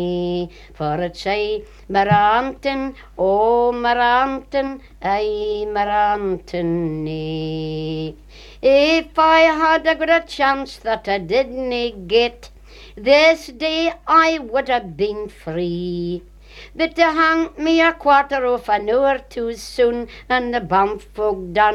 For it say, Marantin, oh Marantin, aye Marantin. If I had a good chance that I didn't get, this day I would have been free. But they hanged me a quarter of an hour too soon, and the bump folk done